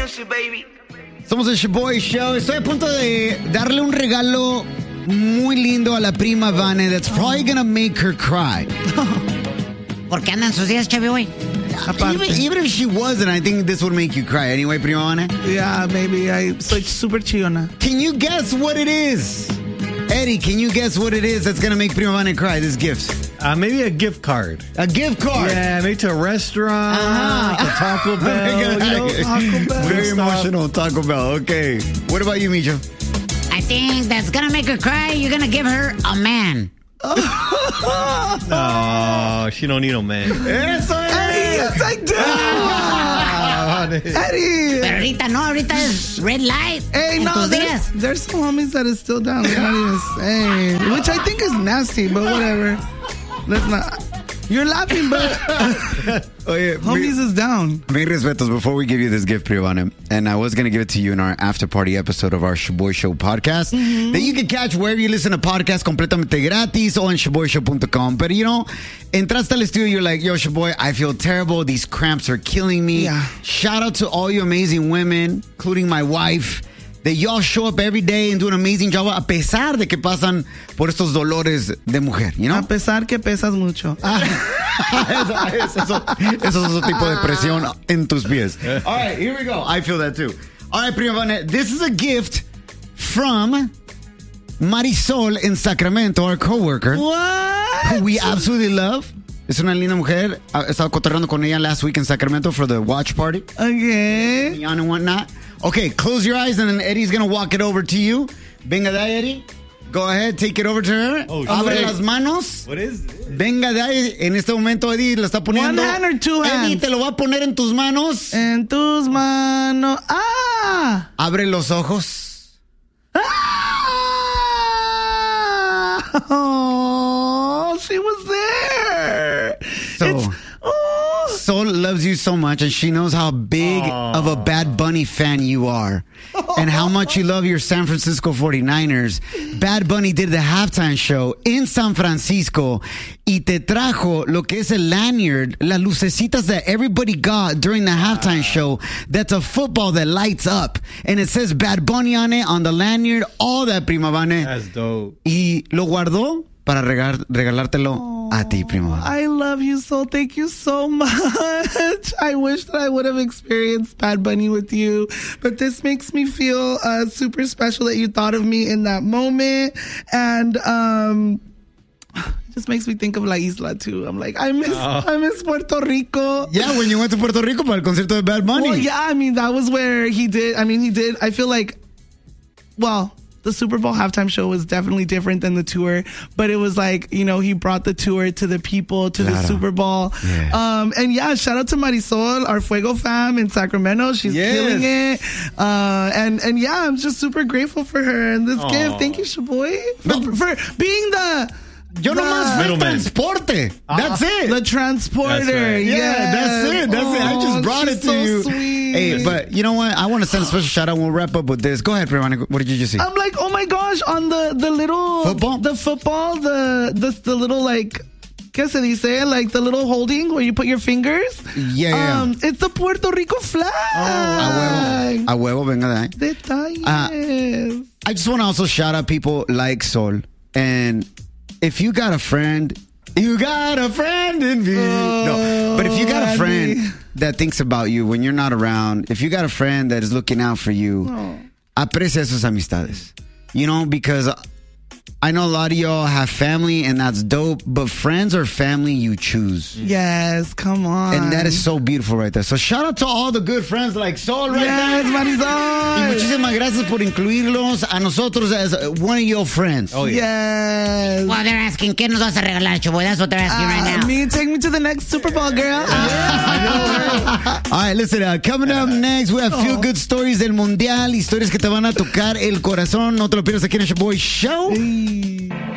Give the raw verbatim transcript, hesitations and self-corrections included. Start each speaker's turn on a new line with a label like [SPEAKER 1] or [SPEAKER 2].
[SPEAKER 1] Somos el Shaboy Show. Estoy a punto de darle un regalo muy lindo a la prima Vane that's probably gonna make her cry.
[SPEAKER 2] ¿Por qué andan sus días, Shaboy?
[SPEAKER 1] Even, even if she wasn't, I think this would make you cry anyway, prima Vane.
[SPEAKER 3] Yeah, maybe. I soy super chillona.
[SPEAKER 1] Can you guess what it is? Eddie, can you guess what it is that's gonna make prima Vane cry, this gift?
[SPEAKER 4] Uh, maybe a gift card.
[SPEAKER 1] A gift card?
[SPEAKER 4] Yeah, maybe to a restaurant,
[SPEAKER 1] Uh-huh.
[SPEAKER 4] to Taco Bell.
[SPEAKER 1] You know,
[SPEAKER 3] Taco Bell.
[SPEAKER 1] Very emotional, Taco Bell. Okay. What about you, Micho?
[SPEAKER 2] I think that's gonna make her cry. You're gonna give her a man.
[SPEAKER 4] Oh, she don't need no man.
[SPEAKER 1] Eso es.
[SPEAKER 3] Eddie, yes, I do.
[SPEAKER 4] Ah,
[SPEAKER 3] Eddie.
[SPEAKER 2] Pero ahorita no, ahorita es red light.
[SPEAKER 3] Hey,
[SPEAKER 2] en
[SPEAKER 3] no,
[SPEAKER 2] tus
[SPEAKER 3] there's,
[SPEAKER 2] días.
[SPEAKER 3] there's some homies that is still down. They're not even saying, which I think is nasty, but whatever. Let's not. You're laughing, but
[SPEAKER 1] Oye,
[SPEAKER 3] homies
[SPEAKER 1] mi,
[SPEAKER 3] is down.
[SPEAKER 1] mi respetos before we give you this gift, prima Vane, and I was going to give it to you in our after party episode of our Shaboy Show podcast
[SPEAKER 3] Mm-hmm.
[SPEAKER 1] that you can catch wherever you listen to podcasts completamente gratis o en shaboy show dot com. But you know, entraste al estudio, you're like, yo, Shaboy, I feel terrible. These cramps are killing me.
[SPEAKER 3] Yeah.
[SPEAKER 1] Shout out to all you amazing women, including my wife, that y'all show up every day and do an amazing job a pesar de que pasan por estos dolores de mujer, you know?
[SPEAKER 3] A pesar que pesas mucho.
[SPEAKER 1] eso, eso, eso, eso es otro tipo de presión en tus pies. All right, here we go. I feel that too. All right, prima Vane, this is a gift from Marisol in Sacramento, our coworker,
[SPEAKER 3] What?
[SPEAKER 1] who we absolutely love. Es una linda mujer. He estado cotorreando con ella last week in Sacramento for the watch party.
[SPEAKER 3] Okay.
[SPEAKER 1] And whatnot. Okay, close your eyes and then Eddie's going to walk it over to you. Venga de ahí, Eddie. Go ahead, take it over to her.
[SPEAKER 4] Oh,
[SPEAKER 1] Abre
[SPEAKER 4] shit.
[SPEAKER 1] las manos.
[SPEAKER 4] What is it?
[SPEAKER 1] Venga de ahí. En este momento Eddie lo está poniendo.
[SPEAKER 3] One hand or two
[SPEAKER 1] Eddie
[SPEAKER 3] hands?
[SPEAKER 1] te lo va a poner en tus manos.
[SPEAKER 3] En tus manos. Ah!
[SPEAKER 1] Abre los ojos.
[SPEAKER 3] Ah! Oh, she was there.
[SPEAKER 1] So,
[SPEAKER 3] It's, oh.
[SPEAKER 1] Sol loves you so much and she knows how big
[SPEAKER 4] Aww.
[SPEAKER 1] of a Bad Bunny fan you are and how much you love your San Francisco forty-niners. Bad Bunny did the halftime show in San Francisco y te trajo lo que es el lanyard, las lucecitas that everybody got during the halftime show. That's a football that lights up and it says Bad Bunny on it, on the lanyard, all that, prima Vane.
[SPEAKER 4] That's dope.
[SPEAKER 1] Y lo guardó para regal- regalártelo a ti, prima Vane.
[SPEAKER 3] I love you so. Thank you so much. I wish that I would have experienced Bad Bunny with you, but this makes me feel uh, super special that you thought of me in that moment, and um, it just makes me think of La Isla too. I'm like, I miss,
[SPEAKER 4] Oh.
[SPEAKER 3] I miss Puerto Rico.
[SPEAKER 1] Yeah, when you went to Puerto Rico para el concierto de Bad Bunny.
[SPEAKER 3] Well, yeah, I mean that was where he did. I mean, he did. I feel like, well. The Super Bowl halftime show was definitely different than the tour, but it was like, you know, he brought the tour to the people, to
[SPEAKER 1] Claro.
[SPEAKER 3] the Super Bowl.
[SPEAKER 1] Yeah.
[SPEAKER 3] Um, and yeah, shout out to Marisol, our Fuego fam in Sacramento. She's
[SPEAKER 1] Yes.
[SPEAKER 3] killing it. Uh, and, and yeah, I'm just super grateful for her and this
[SPEAKER 4] Aw.
[SPEAKER 3] gift. Thank you, Shaboy, for, for being the,
[SPEAKER 1] Yo
[SPEAKER 3] the,
[SPEAKER 1] nomás fui el
[SPEAKER 4] Middleman.
[SPEAKER 1] transporte. That's it.
[SPEAKER 3] the transporter.
[SPEAKER 4] That's right.
[SPEAKER 1] Yeah,
[SPEAKER 3] Yes.
[SPEAKER 1] that's it. That's it. I
[SPEAKER 3] Aw,
[SPEAKER 1] just brought
[SPEAKER 3] she's
[SPEAKER 1] it to
[SPEAKER 3] so
[SPEAKER 1] you.
[SPEAKER 3] Sweet.
[SPEAKER 1] Hey, but you know what? I want to send a special shout out. We'll wrap up with this. Go ahead, Prima. What did you just see?
[SPEAKER 3] I'm like, oh my gosh, on the, the little
[SPEAKER 1] Football?
[SPEAKER 3] the football, the, the the little like, ¿qué se dice? Like the little holding where you put your fingers.
[SPEAKER 1] Yeah, yeah.
[SPEAKER 3] Um, it's the Puerto Rico flag.
[SPEAKER 1] A huevo. A huevo, venga de ahí.
[SPEAKER 3] Detalles.
[SPEAKER 1] I just want to also shout out people like Sol. And if you got a friend, you got a friend in me. no, but if you got a friend
[SPEAKER 3] Andy.
[SPEAKER 1] that thinks about you when you're not around, if you got a friend that is looking out for you, aprecia sus amistades. You know, because I know a lot of y'all have family and that's dope, but friends are family you choose.
[SPEAKER 3] Yes, come on.
[SPEAKER 1] And that is so beautiful right there. So shout out to all the good friends like Sol right
[SPEAKER 3] Yes,
[SPEAKER 1] there.
[SPEAKER 3] Marisol.
[SPEAKER 1] Y muchísimas gracias por incluirlos a nosotros as one of your friends.
[SPEAKER 4] Oh, yeah.
[SPEAKER 3] Yes.
[SPEAKER 2] Well, they're asking, ¿qué nos vas a regalar, Shaboy? That's what they're asking right
[SPEAKER 3] Uh,
[SPEAKER 2] now.
[SPEAKER 3] me, take me to the next Super Bowl, girl.
[SPEAKER 1] All right, listen, uh, coming up next, we have
[SPEAKER 3] Oh.
[SPEAKER 1] feel good stories del Mundial, historias que te van a tocar el corazón. No te lo pierdas aquí en el Shaboy Show.
[SPEAKER 3] Hey.